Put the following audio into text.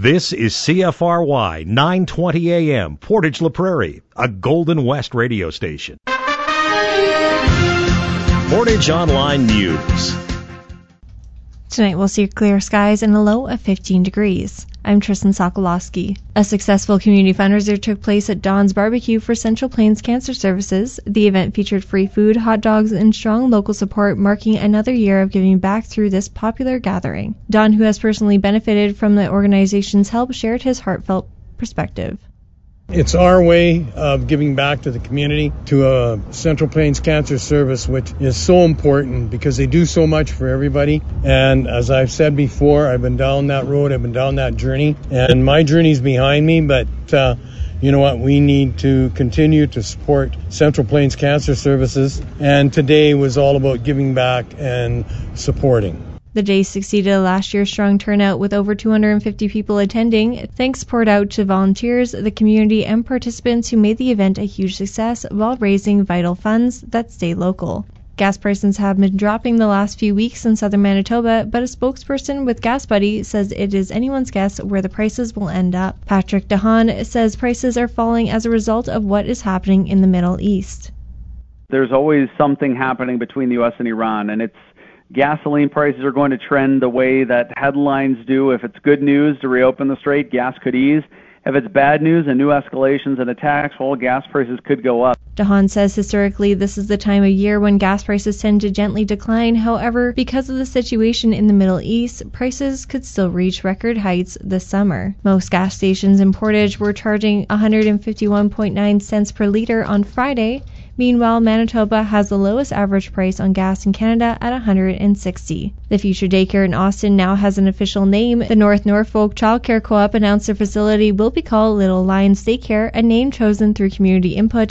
This is CFRY 920 AM, Portage La Prairie, a Golden West radio station. Portage Online News. Tonight we'll see clear skies and a low of 15 degrees. I'm Tristan Sokolowski. A successful community fundraiser took place at Don's Barbecue for Central Plains Cancer Services. The event featured free food, hot dogs, and strong local support, marking another year of giving back through this popular gathering. Don, who has personally benefited from the organization's help, shared his heartfelt perspective. It's our way of giving back to the community, to Central Plains Cancer Service, which is so important because they do so much for everybody. And as I've said before, I've been down that road, I've been down that journey, and my journey's behind me, but you know what? We need to continue to support Central Plains Cancer Services, and today was all about giving back and supporting. The day succeeded last year's strong turnout with over 250 people attending. Thanks poured out to volunteers, the community, and participants who made the event a huge success while raising vital funds that stay local. Gas prices have been dropping the last few weeks in southern Manitoba, but a spokesperson with Gas Buddy says it is anyone's guess where the prices will end up. Patrick DeHaan says prices are falling as a result of what is happening in the Middle East. There's always something happening between the U.S. and Iran, and gasoline prices are going to trend the way that headlines do. If it's good news to reopen the strait, gas could ease. If it's bad news and new escalations and attacks, well, gas prices could go up. DeHaan says historically this is the time of year when gas prices tend to gently decline. However, because of the situation in the Middle East, prices could still reach record heights this summer. Most gas stations in Portage were charging 151.9 cents per liter on Friday. Meanwhile, Manitoba has the lowest average price on gas in Canada at $160. The Future Daycare in Austin now has an official name. The North Norfolk Child Care Co-op announced their facility will be called Little Lions Daycare, a name chosen through community input